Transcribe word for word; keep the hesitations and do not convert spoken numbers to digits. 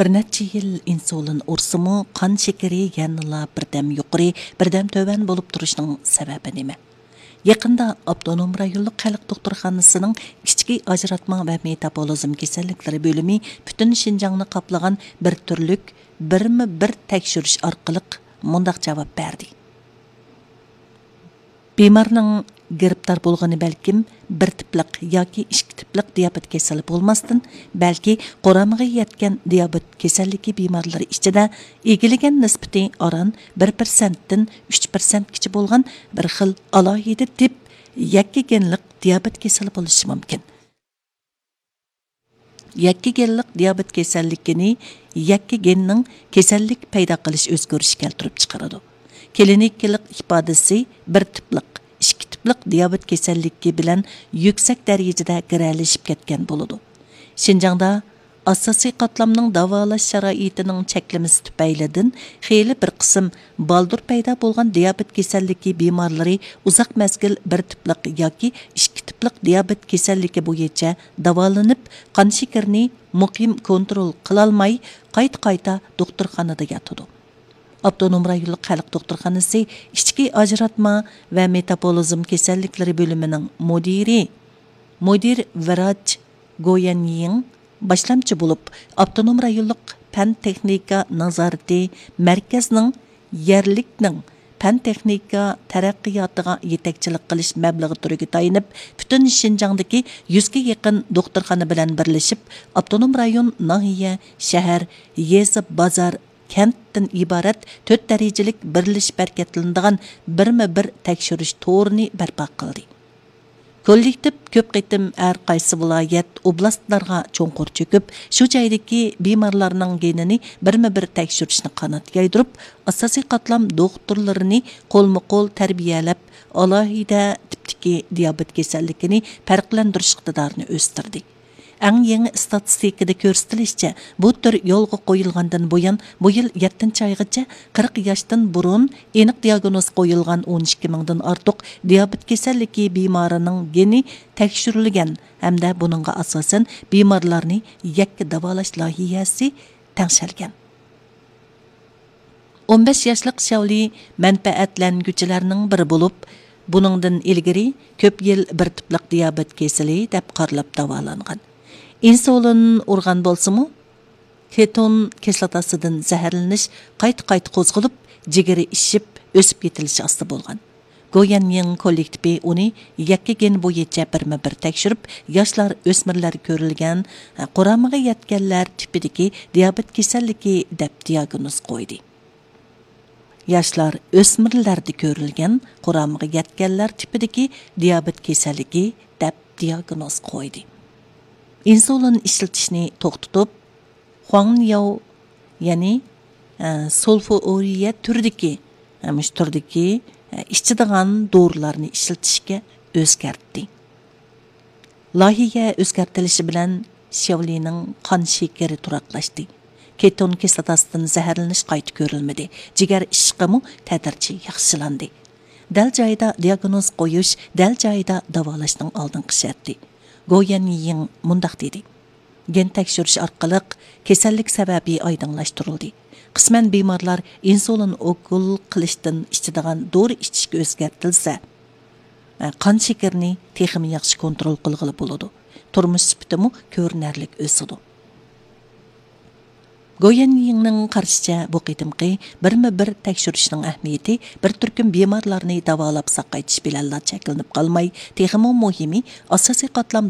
Bir neçə yil insulin ursimi qan şekeri yanıla birdam yuqori, birdam tövan bo'lib turishning sababi nima? Yaqında Avtonom rayonluq xalq doktorxonasining kichik ajratma va metabolizm kasalliklari bo'limi butun Şinjanni qoplagan bir turlik birmi bir tekshirish orqali mundaq javob berdi. Bemorning giribtar bo'lgani balkim bir tiplik yoki ikki tiplik diabet kasali bo'lmasdan, balki qoramiga yetgan diabet kasalligi bemorlari ichida egilagan nisbati oran bir persent dan uch persent kichi bo'lgan bir xil alohida tip yakka genlik diabet kasali bo'lishi mumkin. Yakka genlik diabet kasalligini yakka genning kasallik paydo qilish o'zgarish keltirib chiqaradi. Klinikalik ifodasi bir tiplik ikki tiplik diabet kasalligi bilan yuksak darajada giralishib ketgan bo'ladi. Şinjangda asosiy qatlamning davolash sharoitining cheklamasi tufaylidan xeyli bir qism baldur paydo bo'lgan diabet kasalligi bemorlari uzoq mazgil bir tiplik yoki ikki tiplik diabet kasalligi bo'yicha davolanib, qon shekerini muqim kontrol qilolmay, qayta-qayta doktorxonada yotadi. Avtonom rayonluq xalq doktorxonasi ichki ajratma va metabolizm kasalliklari bo'limining mudiri, mudir vrach Goyanning boshlamchi bo'lib, Avtonom rayonluq fan texnika nazorati markazining yerlikning fan texnika taraqqiyotiga yetakchilik qilish mablag'i turiga tayinib, butun Şinjangdagi yuzga yaqin doktorxona bilan birlashib, Avtonom rayon, nahiya, shahar, yeza, bozor, kentdan iborat to'rt darajalik birlashib harakatlanadigan birma bir tekshirish to'rini barpo qildi. Kollektiv ko'p qitim har qaysi viloyat, oblastlarga cho'nqur cho'kib, shu joydagi bemorlarning genini birma bir tekshirishni qanot yaydirib, asosiy qatlam doktorlarini qo'lma-qo'l tarbiyalab, alohida tipdagi diabet kasalligini farqlantirish iqtidorini o'stirdi. Eng yangi statistikada ko'rsatilishicha, bu tür yo'lga qo'yilgandan buyon bu yil yettinchi oygacha qirq yoshdan burun aniq diagnoz qo'yilgan o'n ikki mingdan ortiq diabet kasalligi bemorining geni tekshirilgan hamda buningga asosan bemorlarni yakka davolash loyihasi tangshalgan. o'n besh yoshlik Shavli manfaatlanguchilarning biri bo'lib, buningdan ilgari ko'p yil bir tiplik diabet kasali deb qaralib davolangan. İnsulin urgan bo'lsa-mu, keton kislotasidan zaharlanish qayta-qayta qo'zg'alib, jigari ishib, o'sib ketilishi osti bo'lgan. Goyanning kollektivi uni yakka gen bo'yicha birma bir tekshirib, yoshlar, o'smirlar ko'rilgan, qoramiga yetganlar tipidagi diabet kasalligi deb diagnoz qo'ydi. Yoshlar, o'smirlarda ko'rilgan, qoramiga yetganlar tipidagi diabet kasalligi deb diagnoz qo'ydi. İnsulin ishlatishni to'xtatib, Huangyao, ya'ni sulfuriya turidagi, mush turdagi ichadigan dorilarni ishlatishga o'zgartdi. Loyiha o'zgartilishi bilan Shavlining qon shekeri turaqlashdi. Keton kislotasidan zaharlanish qayta ko'rilmadi. Jigar ishqimi ta'sirchi yaxshilandi. Dal joyida diagnoz qo'yish, dal joyida davolashning oldingi sharti. Goyanning mundaq dedi. Gen tekshirish orqali kasallik sababi oydinlashtirildi. Qisman bemorlar insulin o'qul qilishdan ichadigan dori ichishga o'zgartilsa, qon shekerini texnik yaxshi kontrol qilg'ili bo'ladi. Turmush sifati ko'rinarli o'sadi. Goyanning qarashicha bu qitimqi birma bir tekshirishning ahamiyati bir turkum bemorlarni davolab saqaytish bilan cheklanib qolmay, texnik muhimi asosiy qatlam